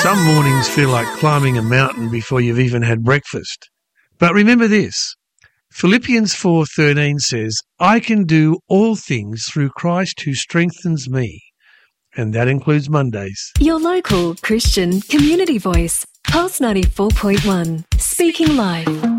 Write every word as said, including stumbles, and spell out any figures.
Some mornings feel like climbing a mountain before you've even had breakfast. But remember this, Philippians four thirteen says, I can do all things through Christ who strengthens me. And that includes Mondays. Your local Christian community voice, Pulse ninety-four point one, speaking live.